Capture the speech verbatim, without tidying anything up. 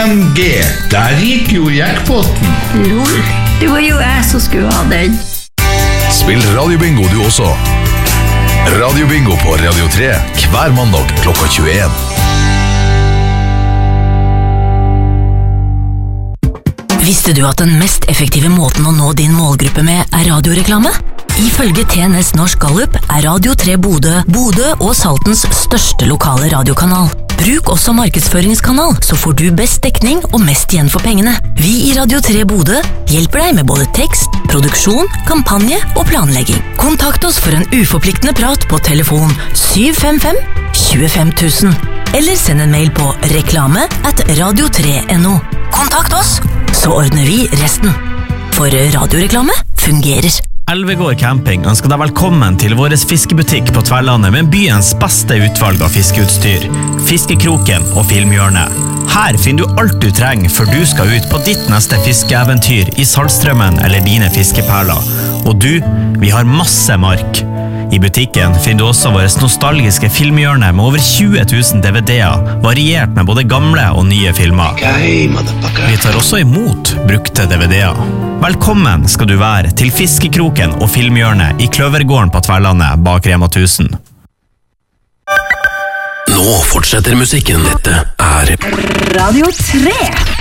M G. Der gikk jo jackpotten. Lol, det var jo jeg som skulle ha den. Spill Radio Bingo du også. Radio Bingo på Radio tre hver mandag klokka tjueen. Visste du at den mest effektive måten å nå din målgruppe med er radioreklame? Ifølge T N S Norsk Gallup er Radio tre Bodø, Bodø og Saltens største lokale radiokanal. Bruk også markedsføringskanal, så får du best dekning og mest igjen for pengene. Vi i Radio tre Bodø hjelper deg med både tekst, produksjon, kampanje og planlegging. Kontakt oss for en uforpliktende prat på telefon syv fem fem to fem tusen, eller send en mail på reklame at radio tre punktum no. Kontakt oss, så ordner vi resten. For radioreklame fungerer. Elvegård Camping ønsker deg velkommen til vår fiskebutikk på Tverlandet med byens beste utvalg av fiskeutstyr, Fiskekroken og Filmhjørnet. Her finner du alt du trenger før du skal ut på ditt neste fiskeeventyr i Saltstrømmen eller dine fiskeperler. Og du, vi har masse mark. I butikken finner du også våre nostalgiske filmhjørne med over tjue tusen D V D-er, variert med både gamle og nye filmer. Vi tar også imot brukte D V D-er. Velkommen skal du være til Fiskekroken og Filmhjørne i Kløvergården på Tverlandet bak Rema tusen. Nå fortsetter musikken. Dette er Radio tre.